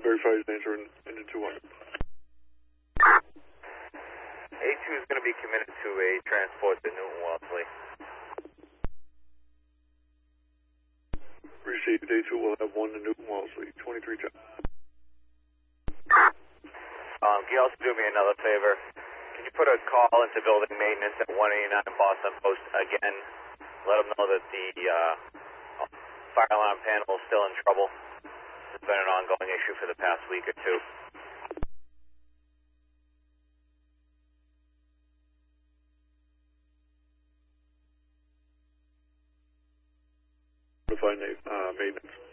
verify his answer in engine 200. A2 is going to be committed to a transport to Newton Wellesley. Received. A2 will have 1 to Newton Wellesley. 23 John. Can you also do me another favor? Can you put a call into building maintenance at 189 Boston Post again? Let them know that the fire alarm panel is still in trouble. It's been an ongoing issue for the past week or two. Notify maintenance.